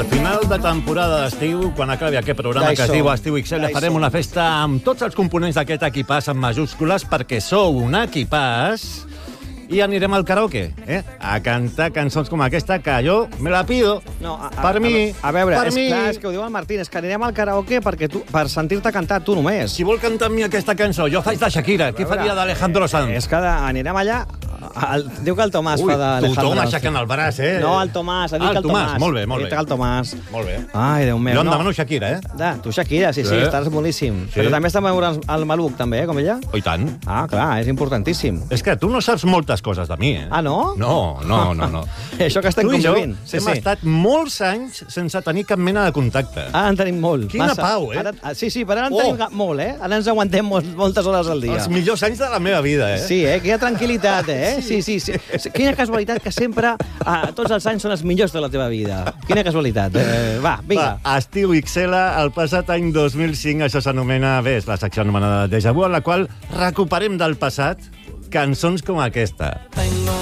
Final de temporada d'estiu, quan acabi aquest programa que es diu Estiu XL, farem una festa amb tots els components d'aquest equipàs en majúscules, perquè sou un equipàs i anirem al karaoke, a cantar cançons com aquesta, que jo me la pido. No, per mi. A veure, és que ho diu el Martín, és que anirem al karaoke per sentir-te cantar tu només. Si vol cantar amb mi aquesta cançó, jo faig de Shakira. Qui faria d'Alejandro Sanz? És que anirem allà... Diu que el Tomàs fa d'Alejandro. Tothom aixecant el braç, No, el Tomàs, ha dit que el Tomàs. Molt bé, molt bé. Ha dit que el Tomàs. Molt bé. Ai, Déu meu. Jo em demano Shakira, Tu Shakira, sí, estàs boníssim. Però també està veure el Maluc, també, com ella? Oh, i tant. Ah, clar, és importantíssim. És que tu no saps moltes coses de mi, Ah, no? No. Això que estem convivint. Tu i jo hem estat molts anys sense tenir cap mena de contacte. Ara en tenim molt. Quina pau, Sí, però ara en tenim molt, Ara ens aguantem moltes hores al dia. Els millors anys de la meva vida, Sí, quina tranquil·litat, Sí. Quina casualitat que sempre tots els anys són els millors de la teva vida. Quina casualitat. Va, vinga. Estiu XL, el passat any 2005, això s'anomena, és la secció anomenada Déjà Vu, en la qual recuperem del passat cançons com aquesta.